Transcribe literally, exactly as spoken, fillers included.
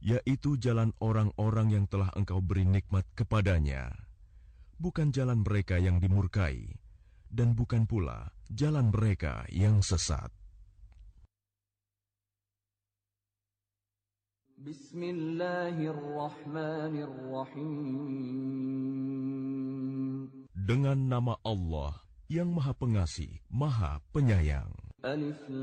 yaitu jalan orang-orang yang telah Engkau beri nikmat kepadanya, bukan jalan mereka yang dimurkai, dan bukan pula jalan mereka yang sesat. Bismillahirrahmanirrahim. Dengan nama Allah yang Maha Pengasih, Maha Penyayang. Alif